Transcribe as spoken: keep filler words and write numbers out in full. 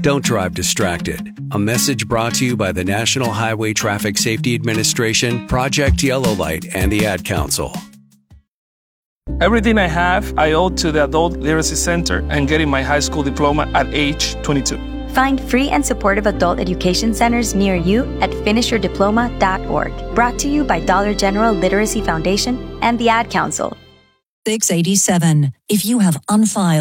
Don't drive distracted. A message brought to you by the National Highway Traffic Safety Administration, Project Yellow Light, and the Ad Council. Everything I have, I owe to the Adult Literacy Center and getting my high school diploma at age twenty-two. Find free and supportive adult education centers near you at finish your diploma dot org. Brought to you by Dollar General Literacy Foundation and the Ad Council. six eighty-seven. If you have unfiled